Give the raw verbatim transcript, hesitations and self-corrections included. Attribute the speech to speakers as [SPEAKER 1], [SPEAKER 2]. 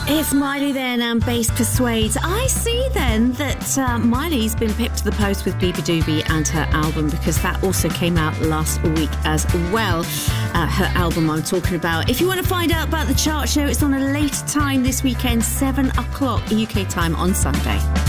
[SPEAKER 1] It's Miley then and Bass Persuades. I see then that uh, Miley's been pipped to the post with Beaver Doobie and her album, because that also came out last week as well. Uh, her album I'm talking about. If you want to find out about the chart show, it's on a later time this weekend, seven o'clock U K time on Sunday.